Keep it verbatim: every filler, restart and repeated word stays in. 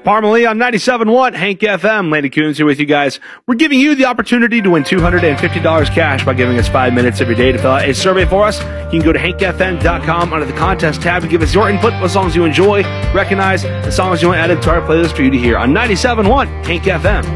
Parmalee on ninety-seven point one Hank F M. Landy Coons here with you guys. We're giving you the opportunity to win two hundred fifty dollars cash by giving us five minutes every day to fill out a survey for us. You can go to hank f m dot com under the contest tab and give us your input, what songs you enjoy, recognize the songs you want added to our playlist for you to hear on ninety-seven point one Hank F M.